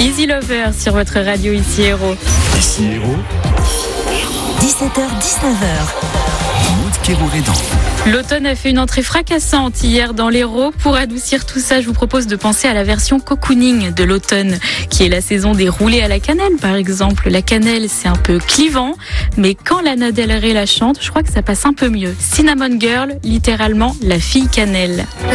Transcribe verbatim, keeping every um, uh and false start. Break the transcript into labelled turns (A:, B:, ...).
A: Easy Lover sur votre radio Ici Héros.
B: Ici Héros.
C: dix-sept heures dix-neuf heures.
B: Maud Kérourédan.
A: L'automne a fait une entrée fracassante hier dans l'Hérault. Pour adoucir tout ça, je vous propose de penser à la version cocooning de l'automne, qui est la saison des roulés à la cannelle, par exemple. La cannelle, c'est un peu clivant, mais quand Lana Del Rey la chante, je crois que ça passe un peu mieux. Cinnamon Girl, littéralement la fille cannelle.